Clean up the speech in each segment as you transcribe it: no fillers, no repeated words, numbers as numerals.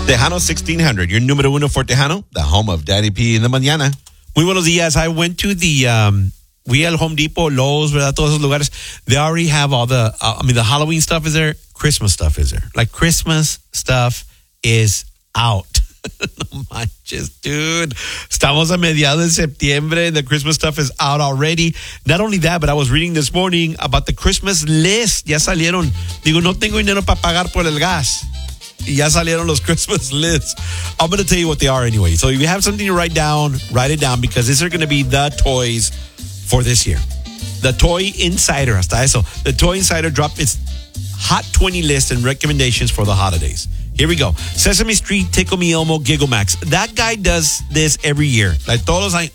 Tejano 1600, your número uno for Tejano, the home of Daddy P in the mañana. Muy buenos días. I went to we at Home Depot, Lowe's, ¿verdad? Todos esos lugares. They already have all the Halloween stuff is there. Christmas stuff is there. Like, Christmas stuff is out. No manches, dude. Estamos a mediados de septiembre. The Christmas stuff is out already. Not only that, but I was reading this morning about the Christmas list. Ya salieron. Digo, no tengo dinero para pagar por el gas. Y ya salieron los Christmas lists. I'm going to tell you what they are anyway. So if you have something to write it down, because these are going to be the toys for this year. The Toy Insider, hasta eso. The Toy Insider dropped its Hot 20 list and recommendations for the holidays. Here we go. Sesame Street, Tickle Me Elmo, Giggle Max. That guy does this every year. Like, todos los años.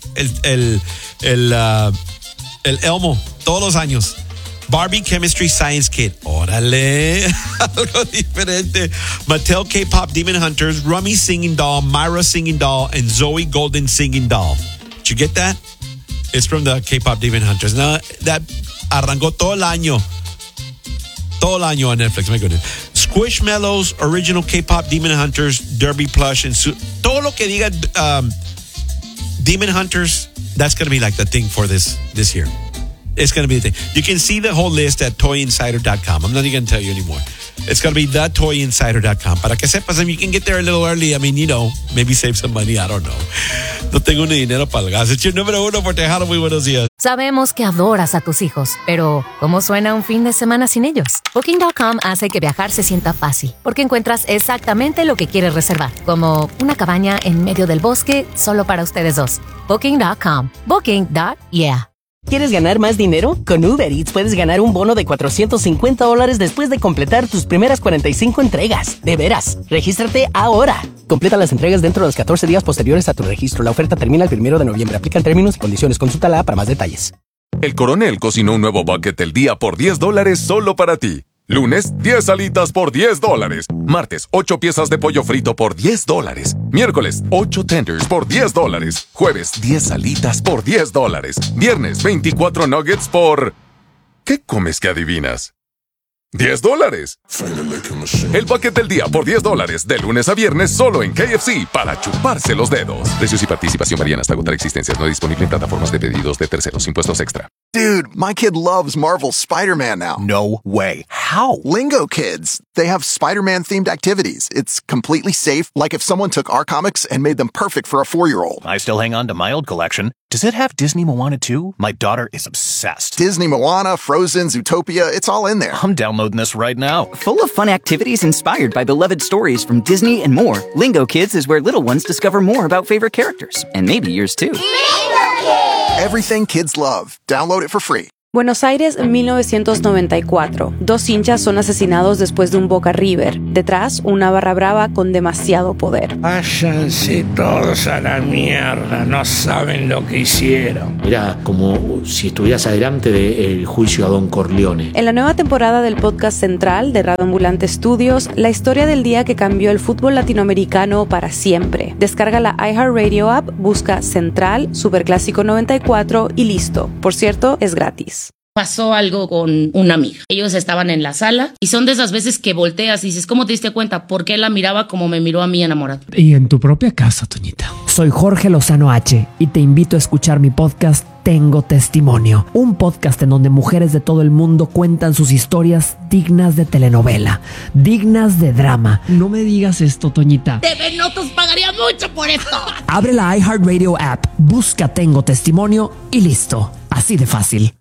El Elmo, todos los años. Barbie Chemistry Science Kit. Órale. Algo diferente. Mattel K-Pop Demon Hunters, Rummy Singing Doll, Myra Singing Doll, and Zoe Golden Singing Doll. Did you get that? It's from the K-Pop Demon Hunters. Now, that arrancó todo el año. Todo el año on Netflix. My goodness. Squishmallows, Original K-Pop Demon Hunters, Derby Plush, and todo lo que diga Demon Hunters, that's going to be like the thing for this year. It's going to be the thing. You can see the whole list at toyinsider.com. I'm not even going to tell you anymore. It's going to be thetoyinsider.com. Para que sepas, you can get there a little early. I mean, maybe save some money. I don't know. No tengo ni dinero para el gas. It's your número uno for Tejano. Muy buenos días. Sabemos que adoras a tus hijos, pero ¿cómo suena un fin de semana sin ellos? Booking.com hace que viajar se sienta fácil, porque encuentras exactamente lo que quieres reservar, como una cabaña en medio del bosque solo para ustedes dos. Booking.com. Booking.yeah. ¿Quieres ganar más dinero? Con Uber Eats puedes ganar un bono de $450 después de completar tus primeras 45 entregas. De veras, regístrate ahora. Completa las entregas dentro de los 14 días posteriores a tu registro. La oferta termina el 1 de noviembre. Aplican términos y condiciones. Consúltala para más detalles. El Coronel cocinó un nuevo bucket del día por $10 solo para ti. Lunes, 10 alitas por $10. Martes, 8 piezas de pollo frito por $10. Miércoles, 8 tenders por $10. Jueves, 10 alitas por $10. Viernes, 24 nuggets por... ¿Qué comes que adivinas? $10. El bucket del día por $10, de lunes a viernes solo en KFC, para chuparse los dedos. Precios y participación varían hasta agotar existencias. No disponible en plataformas de pedidos de terceros. Impuestos extra. Dude, my kid loves Marvel's Spider-Man now. No way. How? Lingo Kids. They have Spider-Man themed activities. It's completely safe, like if someone took our comics and made them perfect for a 4-year-old. I still hang on to my old collection. Does it have Disney Moana too? My daughter is obsessed. Disney Moana, Frozen, Zootopia, it's all in there. I'm downloading this right now. Full of fun activities inspired by beloved stories from Disney and more, Lingo Kids is where little ones discover more about favorite characters. And maybe yours too. Lingo Kids! Everything kids love. Download it for free. Buenos Aires, 1994. 2 hinchas son asesinados después de un Boca River. Detrás, una barra brava con demasiado poder. Váyanse todos a la mierda, no saben lo que hicieron. Era como si estuvieras adelante del juicio a Don Corleone. En la nueva temporada del podcast central de Radio Ambulante Studios, la historia del día que cambió el fútbol latinoamericano para siempre. Descarga la iHeartRadio app, busca Central, Superclásico 94 y listo. Por cierto, es gratis. Pasó algo con una amiga. Ellos estaban en la sala y son de esas veces que volteas y dices, ¿cómo te diste cuenta? ¿Por qué la miraba como me miró a mí enamorado? Y en tu propia casa, Toñita. Soy Jorge Lozano H y te invito a escuchar mi podcast Tengo Testimonio, un podcast en donde mujeres de todo el mundo cuentan sus historias dignas de telenovela, dignas de drama. No me digas esto, Toñita. TV Notos pagaría mucho por esto. Abre la iHeartRadio app, busca Tengo Testimonio y listo. Así de fácil.